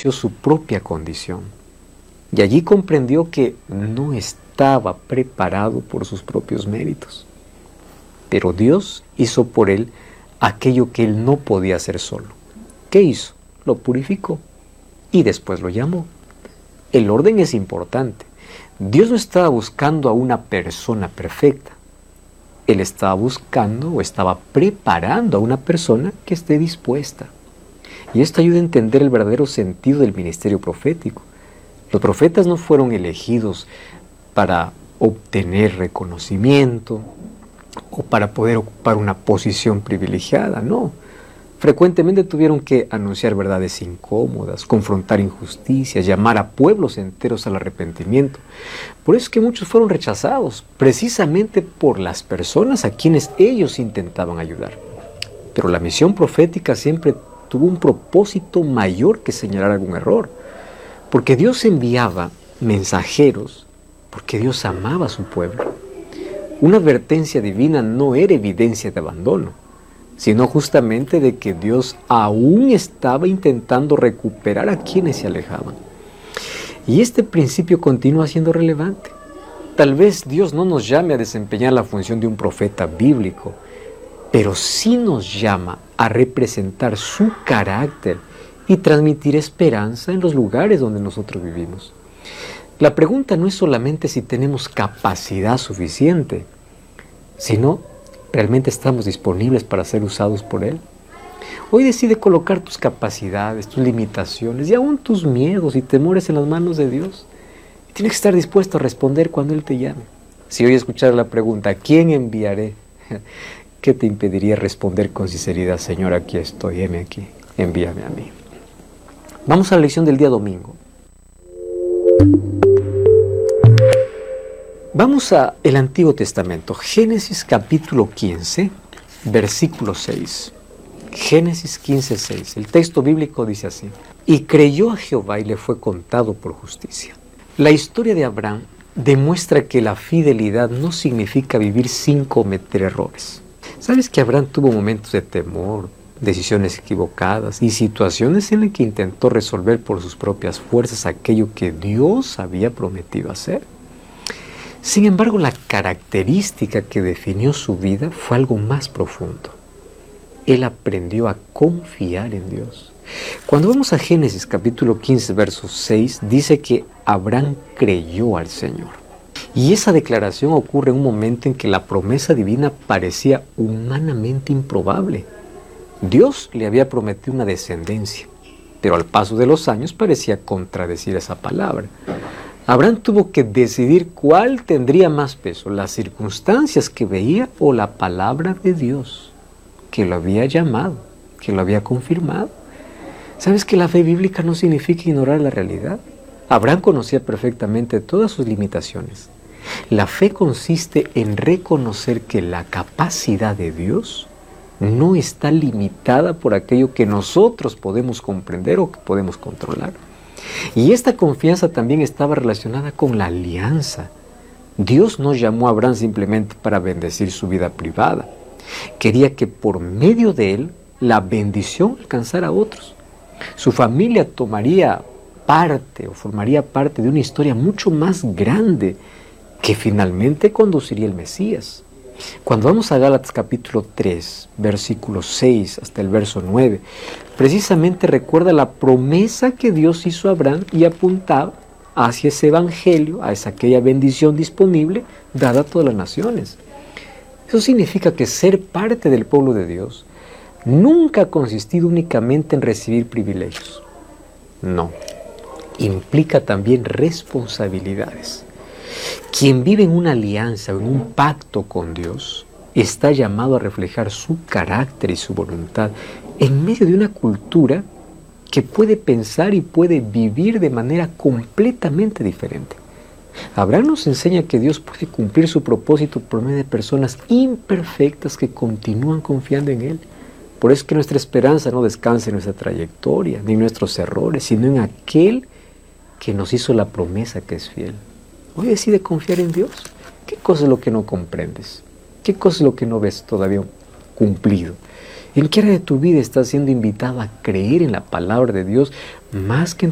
reconoció su propia condición y allí comprendió que no estaba preparado por sus propios méritos. Pero Dios hizo por él aquello que él no podía hacer solo. ¿Qué hizo? Lo purificó y después lo llamó. El orden es importante. Dios no estaba buscando a una persona perfecta. Él estaba buscando o estaba preparando a una persona que esté dispuesta. Y esto ayuda a entender el verdadero sentido del ministerio profético. Los profetas no fueron elegidos para obtener reconocimiento o para poder ocupar una posición privilegiada, no. Frecuentemente tuvieron que anunciar verdades incómodas, confrontar injusticias, llamar a pueblos enteros al arrepentimiento. Por eso es que muchos fueron rechazados, precisamente por las personas a quienes ellos intentaban ayudar. Pero la misión profética siempre tuvo un propósito mayor que señalar algún error, porque Dios enviaba mensajeros, porque Dios amaba a su pueblo. Una advertencia divina no era evidencia de abandono, sino justamente de que Dios aún estaba intentando recuperar a quienes se alejaban. Y este principio continúa siendo relevante. Tal vez Dios no nos llame a desempeñar la función de un profeta bíblico, pero sí nos llama a representar su carácter y transmitir esperanza en los lugares donde nosotros vivimos. La pregunta no es solamente si tenemos capacidad suficiente, sino ¿realmente estamos disponibles para ser usados por Él? Hoy decide colocar tus capacidades, tus limitaciones y aún tus miedos y temores en las manos de Dios. Tienes que estar dispuesto a responder cuando Él te llame. Si hoy escuchara la pregunta, ¿a quién enviaré? ¿Qué te impediría responder con sinceridad? Señor, aquí estoy, heme aquí, envíame a mí. Vamos a la lección del día domingo. Vamos al Antiguo Testamento, Génesis capítulo 15, versículo 6. Génesis 15, 6. El texto bíblico dice así: y creyó a Jehová y le fue contado por justicia. La historia de Abraham demuestra que la fidelidad no significa vivir sin cometer errores. ¿Sabes que Abraham tuvo momentos de temor, decisiones equivocadas y situaciones en las que intentó resolver por sus propias fuerzas aquello que Dios había prometido hacer? Sin embargo, la característica que definió su vida fue algo más profundo. Él aprendió a confiar en Dios. Cuando vamos a Génesis capítulo 15, verso 6, dice que Abraham creyó al Señor. Y esa declaración ocurre en un momento en que la promesa divina parecía humanamente improbable. Dios le había prometido una descendencia, pero al paso de los años parecía contradecir esa palabra. Abraham tuvo que decidir cuál tendría más peso, las circunstancias que veía o la palabra de Dios, que lo había llamado, que lo había confirmado. ¿Sabes que la fe bíblica no significa ignorar la realidad? Abraham conocía perfectamente todas sus limitaciones. La fe consiste en reconocer que la capacidad de Dios no está limitada por aquello que nosotros podemos comprender o que podemos controlar. Y esta confianza también estaba relacionada con la alianza. Dios no llamó a Abraham simplemente para bendecir su vida privada. Quería que por medio de él la bendición alcanzara a otros. Su familia tomaría parte o formaría parte de una historia mucho más grande que finalmente conduciría el Mesías. Cuando vamos a Gálatas capítulo 3, versículo 6 hasta el verso 9, precisamente recuerda la promesa que Dios hizo a Abraham y apuntaba hacia ese evangelio, hacia aquella bendición disponible dada a todas las naciones. Eso significa que ser parte del pueblo de Dios nunca ha consistido únicamente en recibir privilegios. No, implica también responsabilidades. Quien vive en una alianza o en un pacto con Dios está llamado a reflejar su carácter y su voluntad en medio de una cultura que puede pensar y puede vivir de manera completamente diferente. Abraham nos enseña que Dios puede cumplir su propósito por medio de personas imperfectas que continúan confiando en Él. Por eso es que nuestra esperanza no descansa en nuestra trayectoria ni en nuestros errores, sino en aquel que nos hizo la promesa que es fiel. Hoy decide confiar en Dios. ¿Qué cosa es lo que no comprendes? ¿Qué cosa es lo que no ves todavía cumplido? ¿En qué área de tu vida estás siendo invitado a creer en la palabra de Dios más que en